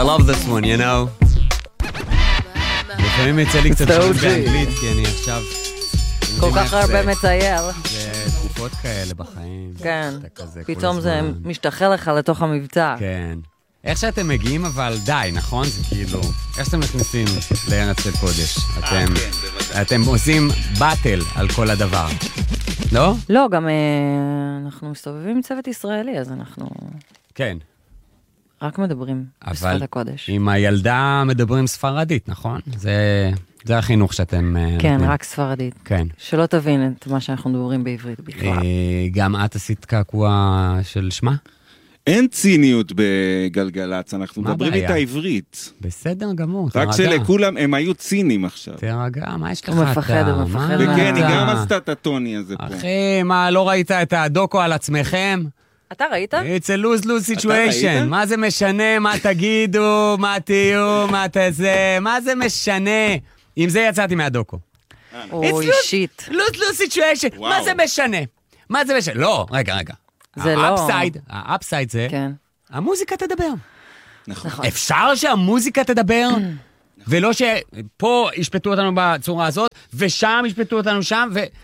love this one, you know. לפעמים יצא לי קצת שעות באנגלית, כי אני עכשיו... כל כך הרבה מצייר. זה תקופות כאלה בחיים. כן, פתאום זה משתחרר לך לתוך המבצע. כן. איך שאתם מגיעים, אבל די, נכון? זה כאילו... איך שאתם נכנסים לארץ של קודש? אתם עושים באטל על כל הדבר. לא? לא, גם אנחנו מסתובבים עם צוות ישראלי, אז אנחנו... כן. רק מדברים בשפת הקודש. עם הילדה מדברים ספרדית, נכון? זה החינוך שאתם... כן, רק ספרדית. כן. שלא תבין את מה שאנחנו מדברים בעברית בכלל. גם את עשית קעקוע של שמה? אין ציניות בגלגלץ, אנחנו מדברים איתה עברית. בסדר גמור, תרגע. רק שלכולם, הם היו צינים עכשיו. תרגע, מה יש לך? הוא מפחד. וכן, היא גם עשתה את הטוני הזה פה. אחי, מה, לא ראית את הדוקו על עצמכם? אתה ראית? It's a lose-lose situation. מה זה משנה, מה תגידו, מה תהיו, מה תזה, מה זה משנה? עם זה יצאתי מהדוקו. אוי, שיט. lose-lose situation. מה זה משנה? מה זה משנה? לא, רגע. זה לא... האפסייד זה, כן. המוזיקה תדבר. נכון. אפשר שהמוזיקה תדבר, ולא שפה ישפטו אותנו בצורה הזאת, ושם ישפטו אותנו שם,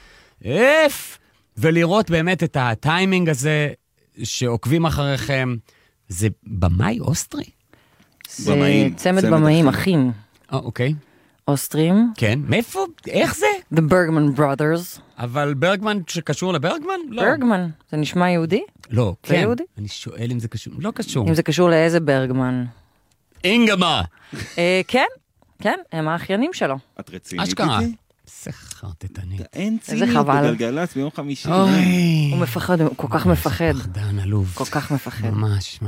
ולראות באמת את הטיימינג הזה, שעוקבים אחריכם. זה במאי אוסטרי? זה צמד במאים, אחים. אוקיי. אוסטרים. כן, מאיפה? איך זה? The Bergman Brothers. אבל ברגמן שקשור לברגמן? לא. ברגמן, זה נשמע יהודי? לא, זה כן. יהודי? אני שואל אם זה קשור, לא קשור. אם זה קשור לאיזה ברגמן? אינגמה. כן, הם האחיינים שלו. את רצינית אשכרה. איתי? סחרטטנית. אין ציניות בגלגלץ ביום חמישי. הוא מפחד, הוא כל כך מפחד. פחדן עלוב. כל כך מפחד. ממש.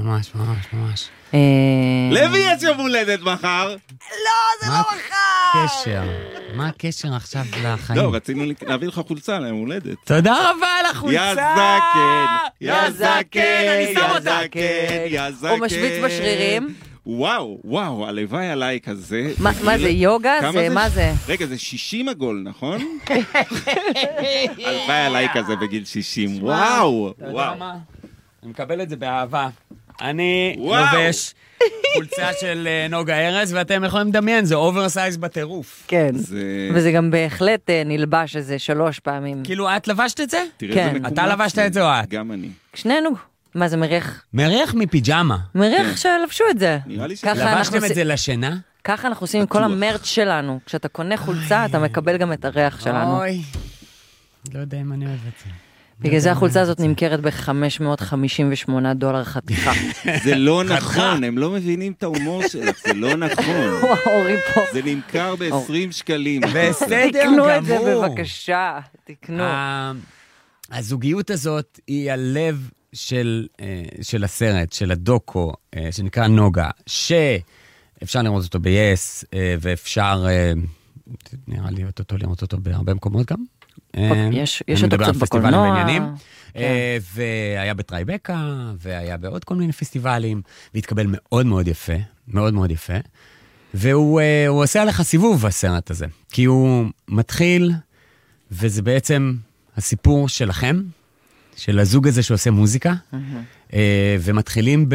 לוי, יש יום הולדת מחר. לא, זה לא מחר. מה הקשר עכשיו לחיים? לא, רצינו להביא לך חולצה ליום הולדת. תודה רבה על החולצה. יא זקן, אני שם אותה. יא זקן. הוא משוויץ בשרירים. וואו, הלוואי עליי כזה. מה זה, יוגה? זה מה זה? רגע, זה 60 עגול, נכון? הלוואי עליי כזה בגיל 60. וואו. אני מקבל את זה באהבה. אני לובש חולצה של נוגה ארז, ואתם יכולים לדמיין, זה אוברסייז בטירוף. כן, וזה גם בהחלט נלבש איזה 3 פעמים. כאילו, את לבשת את זה? כן. אתה לבשת את זה או את? גם אני. שנינו. מה זה, מריח? מריח מפיג'מה. מריח שלבשו את זה. נראה לי לבשתם את זה לשינה? ככה אנחנו עושים עם כל המרץ שלנו. כשאתה קונה חולצה, אתה מקבל גם את הריח שלנו. אוי, לא יודע אם אני אוהב את זה. בגלל זה החולצה הזאת נמכרת $558 חתיכה. זה לא נכון, הם לא מבינים את ההומור שלך, זה לא נכון. אורי פה. זה נמכר ב-20 שקלים. בסדר גמור. תקנו את זה בבקשה, תקנו. הזוגיות הזאת היא הלב של הסרט, של הדוקו, שנקרא נוגה, שאפשר לראות אותו ב-yes, ואפשר, נראה לי לראות אותו בהרבה מקומות גם. יש אותו קצת בקולנוע. והיה בטרייבקה, והיה בעוד כל מיני פסטיבלים, והתקבל מאוד מאוד יפה, מאוד מאוד יפה, והוא עושה עליך סיבוב הסרט הזה, כי הוא מתחיל, וזה בעצם הסיפור שלכם, של הזוג הזה שעושה מוזיקה, ומתחילים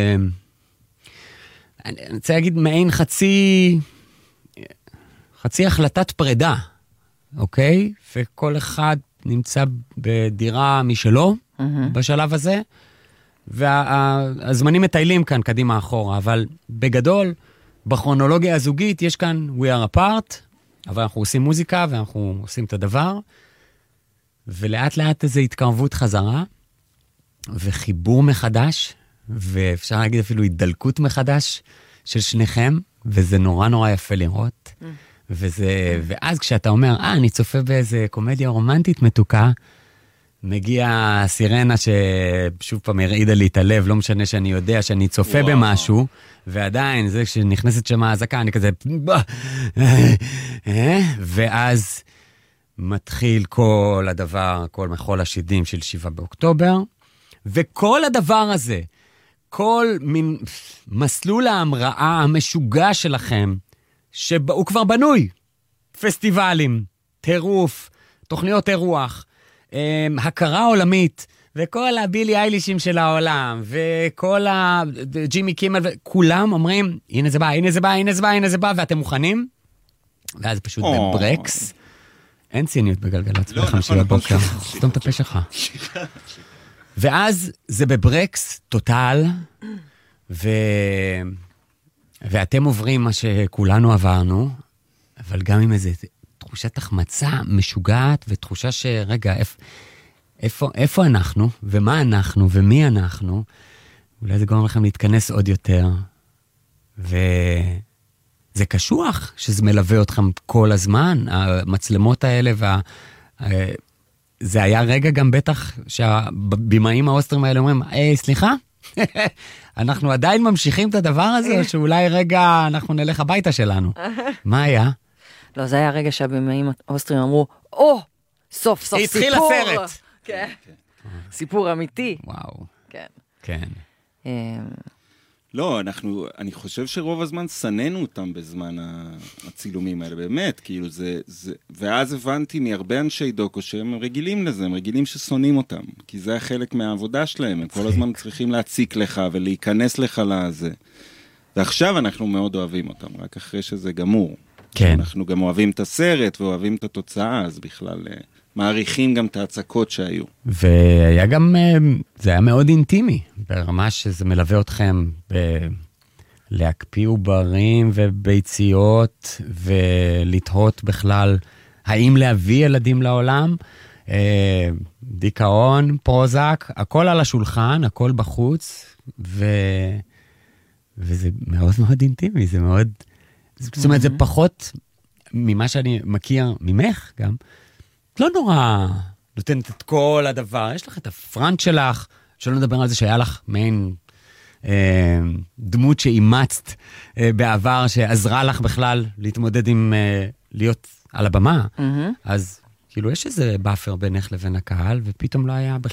אני רוצה להגיד מעין חצי החלטת פרידה, אוקיי? וכל אחד נמצא בדירה משלו, בשלב הזה, והזמנים מטיילים כאן קדימה אחורה, אבל בגדול, בכרונולוגיה הזוגית יש כאן We are apart, אבל אנחנו עושים מוזיקה ואנחנו עושים את הדבר, ולאט לאט איזו התקרבות חזרה, וחיבור מחדש, ואפשר להגיד אפילו התדלקות מחדש של שניכם, וזה נורא נורא יפה לראות. ואז כשאתה אומר, אני צופה באיזה קומדיה רומנטית מתוקה, מגיע סירנה ששוב פעם הרעידה לי את הלב, לא משנה שאני יודע שאני צופה במשהו, ועדיין זה כשנכנסת שם האזעקה, אני כזה, ואז מתחיל כל הדבר, כל מחול השידים של 7 באוקטובר, וכל הדבר הזה, כל מין מסלול ההמראה המשוגע שלכם, שהוא כבר בנוי, פסטיבלים, טירוף, תוכניות אירוח, הכרה עולמית, וכל הבילי איילישים של העולם, וכל הג'ימי קימל, וכולם אומרים, הנה זה בא, הנה זה בא, הנה זה בא, הנה זה בא, ואתם מוכנים? ואז פשוט בברקס, אין ציניות בגלגלצ, בחמישי בבוקר, סתום את הפה שלך. ואז זה בברקס, טוטל, ואתם עוברים מה שכולנו עברנו, אבל גם עם איזו תחושת החמצה משוגעת, ותחושה שרגע, איפה אנחנו, ומה אנחנו, ומי אנחנו, אולי זה גורם לכם להתכנס עוד יותר, וזה קשוח שזה מלווה אתכם כל הזמן, המצלמות האלה, זה היה רגע גם בטח שהבימאים האוסטרים האלה אומרים, סליחה? אנחנו עדיין ממשיכים את הדבר הזה, או שאולי רגע אנחנו נלך הביתה שלנו. מה היה? לא, זה היה רגע שהבימאים האוסטרים אמרו, סוף סיפור. התחיל הסרט. כן. סיפור אמיתי. וואו. כן. כן. לא, אני חושב שרוב הזמן סננו אותם בזמן הצילומים האלה, באמת, כאילו ואז הבנתי מהרבה אנשי דוקו שהם רגילים לזה, הם רגילים ששונאים אותם, כי זה חלק מהעבודה שלהם, הם כל הזמן צריכים להציק לך ולהיכנס לך לזה. ועכשיו אנחנו מאוד אוהבים אותם, רק אחרי שזה גמור. כן. אנחנו גם אוהבים את הסרט ואוהבים את התוצאה, אז בכלל מעריכים גם את ההצקות שהיו. והיה גם, זה היה מאוד אינטימי, ברמה שזה מלווה אתכם להקפיא עוברים וביציות, ולתהות בכלל, האם להביא ילדים לעולם, דיכאון, פרוזק, הכל על השולחן, הכל בחוץ, וזה מאוד מאוד אינטימי, זה מאוד, זאת אומרת, זה פחות ממה שאני מכיר ממך גם, לא נורא נותנת את כל הדבר, יש לך את הפרנט שלך, שלא נדבר על זה שהיה לך מעין דמות שאימצת בעבר, שעזרה לך בכלל להתמודד עם להיות על הבמה, אז כאילו יש איזה באפר בינך לבין הקהל, ופתאום לא היה בכלל.